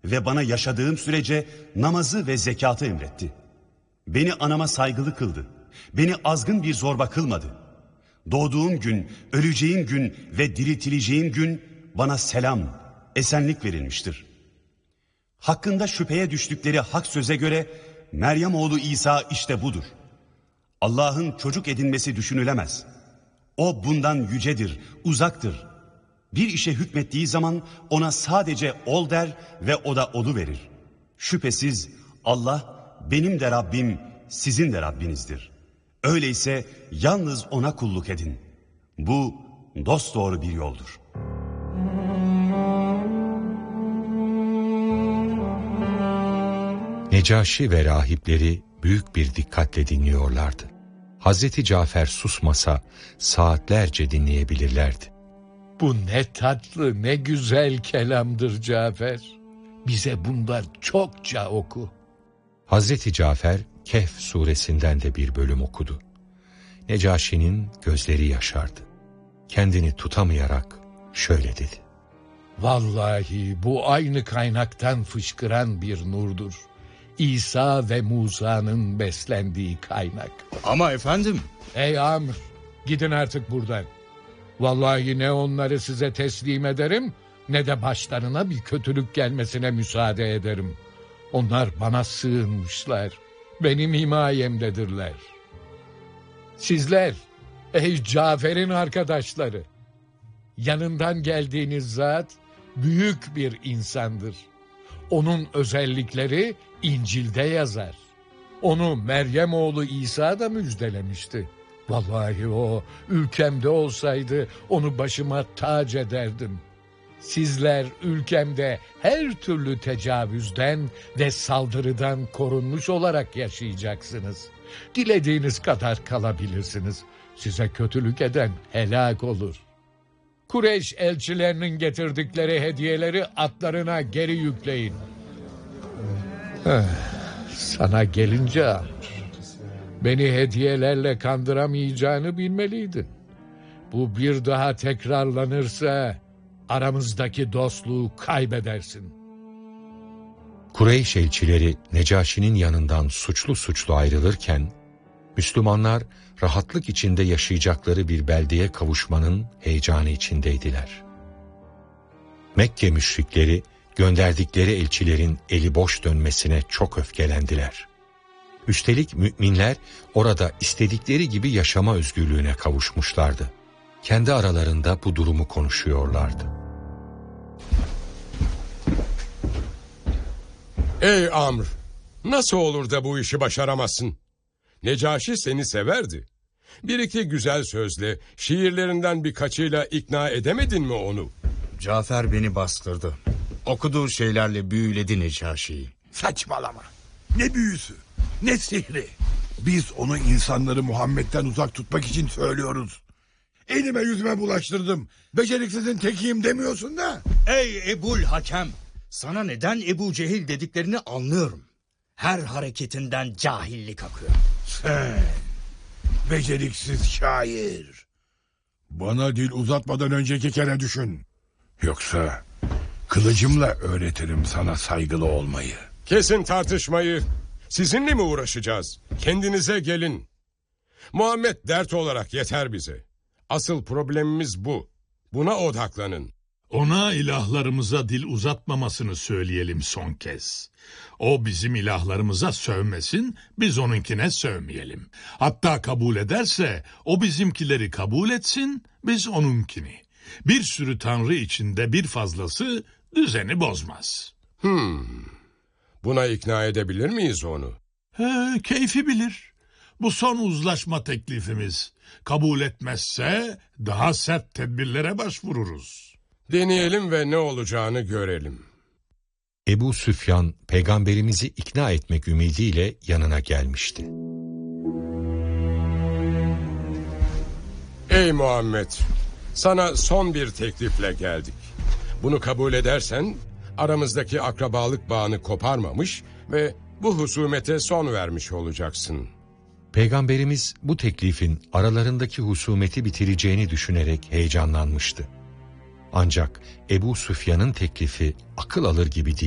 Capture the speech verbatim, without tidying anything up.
ve bana yaşadığım sürece namazı ve zekatı emretti. Beni anama saygılı kıldı. Beni azgın bir zorba kılmadı. Doğduğum gün, öleceğim gün ve diriltileceğim gün bana selam, esenlik verilmiştir. Hakkında şüpheye düştükleri hak söze göre Meryem oğlu İsa işte budur. Allah'ın çocuk edinmesi düşünülemez. O bundan yücedir, uzaktır. Bir işe hükmettiği zaman ona sadece ol der ve o da oluverir. Şüphesiz Allah benim de Rabbim, sizin de Rabbinizdir. Öyleyse yalnız ona kulluk edin. Bu dosdoğru bir yoldur. Necaşi ve rahipleri büyük bir dikkatle dinliyorlardı. Hazreti Cafer susmasa saatlerce dinleyebilirlerdi. Bu ne tatlı, ne güzel kelamdır Cafer. Bize bundan çokça oku. Hazreti Cafer Kehf suresinden de bir bölüm okudu. Necaşi'nin gözleri yaşardı. Kendini tutamayarak şöyle dedi. Vallahi bu aynı kaynaktan fışkıran bir nurdur. İsa ve Musa'nın beslendiği kaynak. Ama efendim. Ey Amr, gidin artık buradan. Vallahi ne onları size teslim ederim, ne de başlarına bir kötülük gelmesine müsaade ederim. Onlar bana sığınmışlar, benim himayemdedirler. Sizler, ey Cafer'in arkadaşları, yanından geldiğiniz zat büyük bir insandır. Onun özellikleri İncil'de yazar. Onu Meryem oğlu İsa da müjdelemişti. Vallahi o ülkemde olsaydı onu başıma tac ederdim. Sizler ülkemde her türlü tecavüzden ve saldırıdan korunmuş olarak yaşayacaksınız. Dilediğiniz kadar kalabilirsiniz. Size kötülük eden helak olur. Kureyş elçilerinin getirdikleri hediyeleri atlarına geri yükleyin. Heh, sana gelince Amr, beni hediyelerle kandıramayacağını bilmeliydin. Bu bir daha tekrarlanırsa aramızdaki dostluğu kaybedersin. Kureyş elçileri Necaşi'nin yanından suçlu suçlu ayrılırken, Müslümanlar rahatlık içinde yaşayacakları bir beldeye kavuşmanın heyecanı içindeydiler. Mekke müşrikleri gönderdikleri elçilerin eli boş dönmesine çok öfkelendiler. Üstelik müminler orada istedikleri gibi yaşama özgürlüğüne kavuşmuşlardı. Kendi aralarında bu durumu konuşuyorlardı. Ey Amr, nasıl olur da bu işi başaramazsın? Necaşi seni severdi. Bir iki güzel sözle, şiirlerinden birkaçıyla ikna edemedin mi onu? Cafer beni bastırdı. Okuduğu şeylerle büyüledi Necaşi'yi. Saçmalama. Ne büyüsü, ne sihri. Biz onu insanları Muhammed'den uzak tutmak için söylüyoruz. Elime yüzüme bulaştırdım. Beceriksizin tekiyim demiyorsun da. Ey Ebul Hakem, sana neden Ebu Cehil dediklerini anlıyorum. Her hareketinden cahillik akıyor. Sen, beceriksiz şair. Bana dil uzatmadan önceki kere düşün. Yoksa kılıcımla öğretirim sana saygılı olmayı. Kesin tartışmayı. Sizinle mi uğraşacağız? Kendinize gelin. Muhammed dert olarak yeter bize. Asıl problemimiz bu. Buna odaklanın. Ona ilahlarımıza dil uzatmamasını söyleyelim son kez. O bizim ilahlarımıza sövmesin, biz onunkine sövmeyelim. Hatta kabul ederse o bizimkileri kabul etsin, biz onunkini. Bir sürü tanrı içinde bir fazlası düzeni bozmaz. Hmm. Buna ikna edebilir miyiz onu? He, keyfi bilir. Bu son uzlaşma teklifimiz. Kabul etmezse daha sert tedbirlere başvururuz. Deneyelim ve ne olacağını görelim. Ebu Süfyan peygamberimizi ikna etmek ümidiyle yanına gelmişti. Ey Muhammed, sana son bir teklifle geldik. Bunu kabul edersen aramızdaki akrabalık bağını koparmamış ve bu husumete son vermiş olacaksın. Peygamberimiz bu teklifin aralarındaki husumeti bitireceğini düşünerek heyecanlanmıştı. Ancak Ebu Süfyan'ın teklifi akıl alır gibi değil.